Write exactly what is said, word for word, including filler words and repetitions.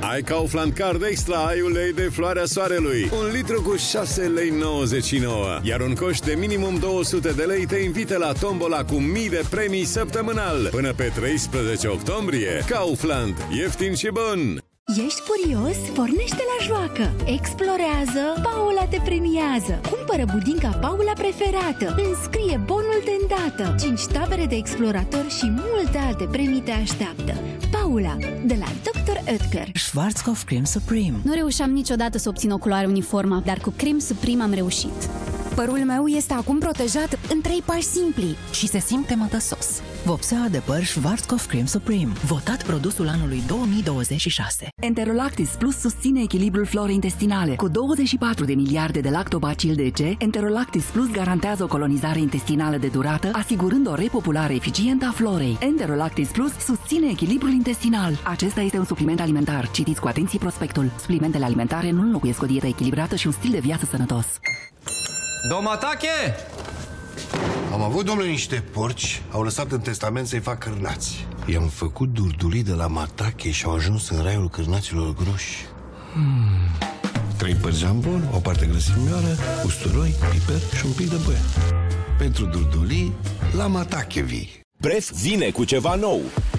Ai Kaufland Card Extra, ai ulei de floarea soarelui, un litru cu șase lei nouăzeci și nouă, iar un coș de minimum două sute de lei te invită la tombola cu mii de premii săptămânal până pe treisprezece octombrie. Kaufland, ieftin și bun! Ești curios? Pornește la joacă! Explorează! Paula te premiază! Cumpără budinca Paula preferată! Înscrie bonul de îndată! cinci tabere de explorator și multe alte premii te așteaptă! Paula, de la doctor Oetker. Schwarzkopf Creme Supreme. Nu reușeam niciodată să obțin o culoare uniformă, dar cu Creme Supreme am reușit. Părul meu este acum protejat în trei pași simpli și se simte mătăsos. Vopsea de păr Schwarzkopf Creme Supreme. Votat produsul anului două mii douăzeci și șase. Enterolactis Plus susține echilibrul florei intestinale. Cu douăzeci și patru de miliarde de lactobacil D C, Enterolactis Plus garantează o colonizare intestinală de durată, asigurând o repopulare eficientă a florei. Enterolactis Plus susține echilibrul intestinal. Acesta este un supliment alimentar. Citiți cu atenție prospectul. Suplimentele alimentare nu înlocuiesc o dietă echilibrată și un stil de viață sănătos. Domatache! Am avut, domnule, niște porci. Au lăsat în testament să-i fac cârnați. I-am făcut durdulii de la Matache și au ajuns în raiul cârnaților groși. hmm. Trei părți jambon, o parte grăsimioară, usturoi, piper și un pic de băiat. Pentru durdulii, la Matache vii. Bref vine cu ceva nou.